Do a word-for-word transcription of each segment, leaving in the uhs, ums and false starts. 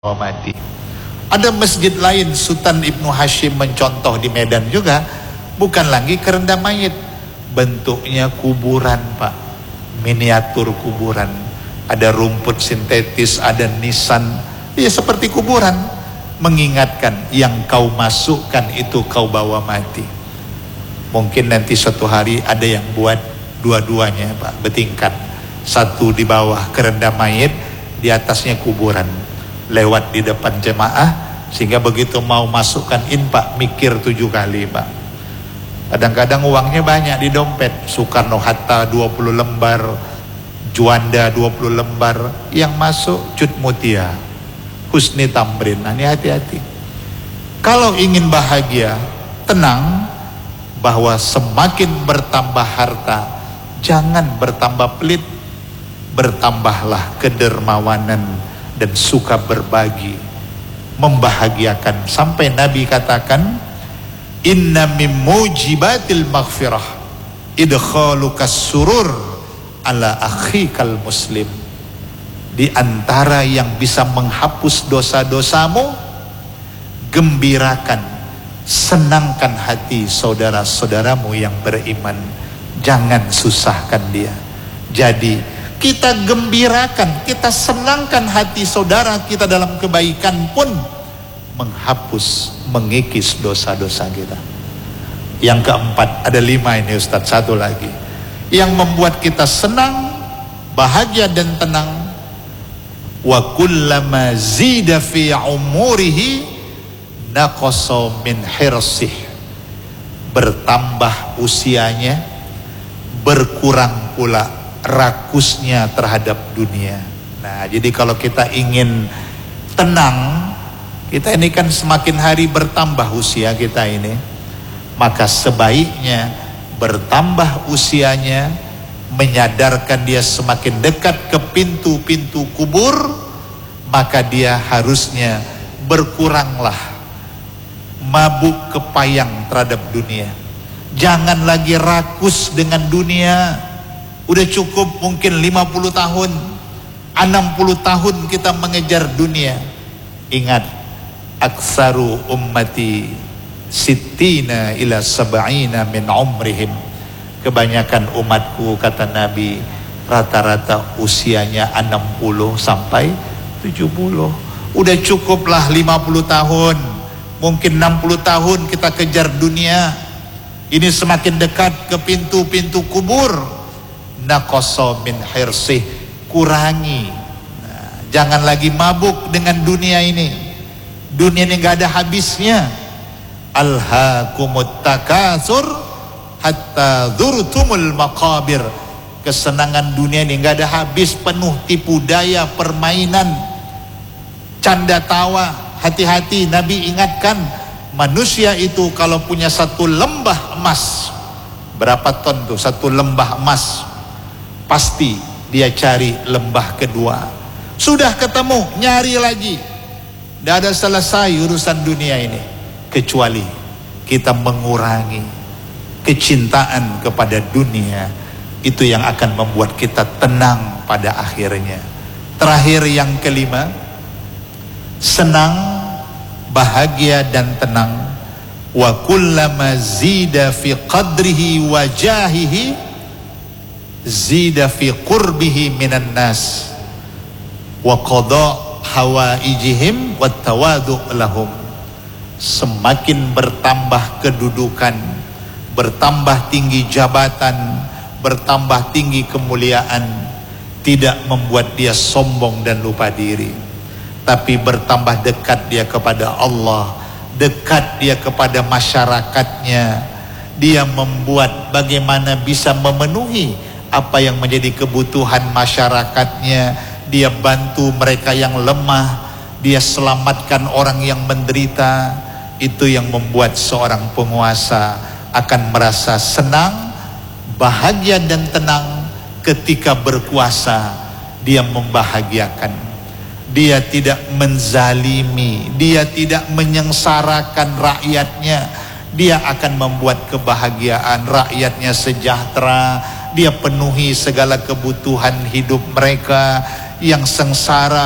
mati. Ada masjid lain Sultan Ibnu Hashim mencontoh di Medan juga, bukan lagi kerenda mayit, bentuknya kuburan Pak, miniatur kuburan, ada rumput sintetis, ada nisan, ya seperti kuburan, mengingatkan yang kau masukkan itu kau bawa mati. Mungkin nanti suatu hari ada yang buat dua-duanya Pak, bertingkat, satu di bawah kerenda mayit, di atasnya kuburan, lewat di depan jemaah, sehingga begitu mau masukkan infak mikir tujuh kali Pak. Kadang-kadang uangnya banyak di dompet, Soekarno-Hatta dua puluh lembar, Juanda dua puluh lembar, yang masuk Cut Mutia, Husni Tamrin. Nah, ini hati-hati. Kalau ingin bahagia, tenang, bahwa semakin bertambah harta, jangan bertambah pelit, bertambahlah kedermawanan dan suka berbagi, membahagiakan. Sampai Nabi katakan, inna min mujibatil maghfirah idkhalukas surur ala akhikal muslim. Di antara yang bisa menghapus dosa-dosamu, gembirakan, senangkan hati saudara-saudaramu yang beriman, jangan susahkan dia. Jadi kita gembirakan, kita senangkan hati saudara kita dalam kebaikan pun menghapus, mengikis dosa-dosa kita. Yang keempat, ada lima ini Ustadz, satu lagi yang membuat kita senang, bahagia dan tenang. Wa kullama zida fi umurihi naqasa min hirsih. Bertambah usianya, berkurang pula rakusnya terhadap dunia. Nah, jadi kalau kita ingin tenang, kita ini kan semakin hari bertambah usia kita ini, maka sebaiknya bertambah usianya, menyadarkan dia semakin dekat ke pintu-pintu kubur, maka dia harusnya berkuranglah mabuk kepayang terhadap dunia. Jangan lagi rakus dengan dunia. Udah cukup mungkin lima puluh tahun, enam puluh tahun kita mengejar dunia. Ingat, aksaru ummati sittina ila sab'ina min umrihim. Kebanyakan umatku, kata Nabi, rata-rata usianya enam puluh sampai tujuh puluh. Udah cukuplah lima puluh tahun, mungkin enam puluh tahun kita kejar dunia. Ini semakin dekat ke pintu-pintu kubur. Naqasa min hirsih, kurangi. Nah, jangan lagi mabuk dengan dunia ini. Dunia ini gak ada habisnya. Alhaakumut takatsur hatta dzurtumul maqabir. Kesenangan dunia ini gak ada habis, penuh tipu daya, permainan, canda tawa. Hati-hati, Nabi ingatkan, manusia itu kalau punya satu lembah emas, berapa ton tuh satu lembah emas, pasti dia cari lembah kedua. Sudah ketemu, nyari lagi. Tidak ada selesai urusan dunia ini, kecuali kita mengurangi kecintaan kepada dunia. Itu yang akan membuat kita tenang pada akhirnya. Terakhir, yang kelima, senang, bahagia dan tenang. Wa kullama zida fi qadrihi wa jahihi zida fi qurbihi minan nas wa qada hawaijihim wa tawadu lahum. Semakin bertambah kedudukan, bertambah tinggi jabatan, bertambah tinggi kemuliaan, tidak membuat dia sombong dan lupa diri, tapi bertambah dekat dia kepada Allah, dekat dia kepada masyarakatnya. Dia membuat bagaimana bisa memenuhi apa yang menjadi kebutuhan masyarakatnya. Dia bantu mereka yang lemah, dia selamatkan orang yang menderita. Itu yang membuat seorang penguasa akan merasa senang, bahagia dan tenang ketika berkuasa. Dia membahagiakan, dia tidak menzalimi, dia tidak menyengsarakan rakyatnya. Dia akan membuat kebahagiaan rakyatnya sejahtera. Dia penuhi segala kebutuhan hidup mereka. Yang sengsara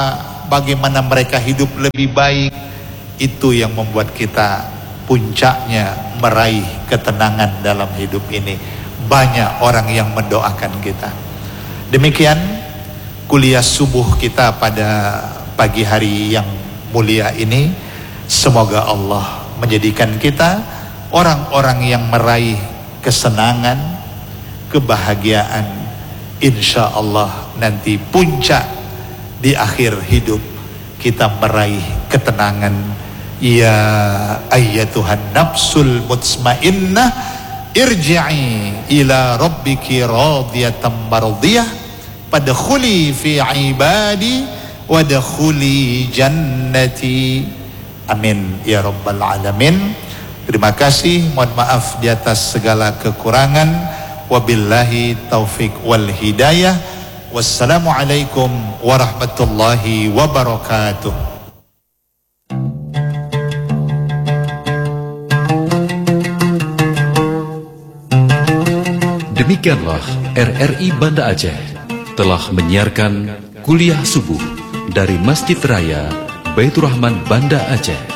bagaimana mereka hidup lebih baik. Itu yang membuat kita puncaknya meraih ketenangan dalam hidup ini. Banyak orang yang mendoakan kita. Demikian kuliah subuh kita pada pagi hari yang mulia ini. Semoga Allah menjadikan kita orang-orang yang meraih kesenangan, kebahagiaan. Insya Allah nanti puncak di akhir hidup kita meraih ketenangan. Ya ayyatuhan nafsul mutmainnah irji'i ila rabbiki radiyatan mardiyah fadkhuli fi ibadi wadkhuli jannati. Amin ya rabbal alamin. Terima kasih, mohon maaf di atas segala kekurangan. Wabillahi taufik wal hidayah. Wassalamualaikum warahmatullahi wabarakatuh. Demikianlah R R I Banda Aceh telah menyiarkan kuliah subuh dari Masjid Raya Baitur Rahman Banda Aceh.